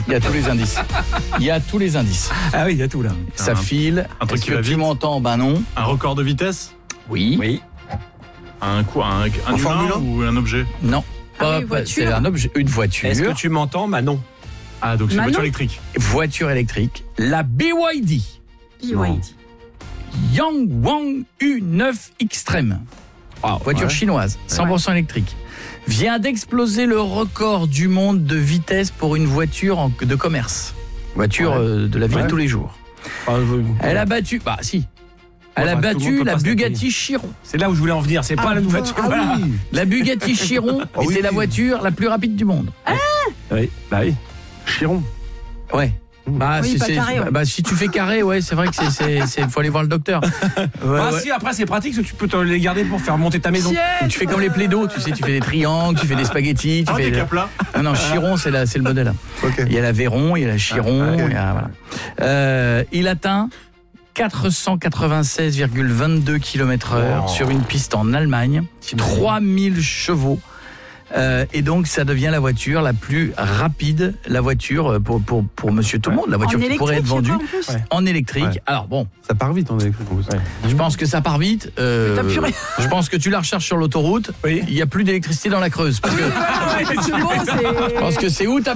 Il y a tous les indices. Il y a tous les indices. Ah oui, il y a tout là. Ça file. un truc Est-ce qui va que tu vite. m'entends? Ben non. Un record de vitesse? Oui. Oui. Un humain Formule 1 ou un objet? Non. Ah oui, Pas- voiture. c'est un objet, une voiture. Est-ce que tu m'entends, Manon? Ah, donc c'est une Manon. voiture électrique. Voiture électrique. La BYD. BYD. Yangwang U9 Extreme. Voiture chinoise, 100% électrique. Vient d'exploser le record du monde de vitesse pour une voiture de commerce. Voiture de la vie de tous les jours. Elle a battu... Bah si. Elle a Enfin, tout le battu monde peut la pas se Bugatti Chiron. C'est là où je voulais en venir, c'est pas la nouvelle voiture. Voilà. La Bugatti Chiron oui. était la voiture la plus rapide du monde. Oui, bah oui. Chiron. Ouais. Bah, Oui, pas carré, ouais. bah, si tu fais carré, ouais, c'est vrai que faut aller voir le docteur. Ouais, Ah ouais. si, après c'est pratique, parce que tu peux te les garder pour faire monter ta maison. Tu fais comme les plaidos, tu sais, tu fais des triangles, tu fais des spaghettis, tu fais des caplas. Non, Chiron, c'est le modèle. Ok. Il y a la Véron, il y a la Chiron, il y a, voilà. Il atteint 496,22 km/h sur une piste en Allemagne, 3000 chevaux. Et donc ça devient la voiture la plus rapide, la voiture pour monsieur tout le monde, la voiture qui pourrait être vendue en électrique. Ouais. Alors bon, Ça part vite en électrique. en plus. je pense que ça part vite. Je pense que tu la recharges sur l'autoroute, Oui. il n'y a plus d'électricité dans la Creuse. Parce que C'est bon, c'est... je pense que c'est où ta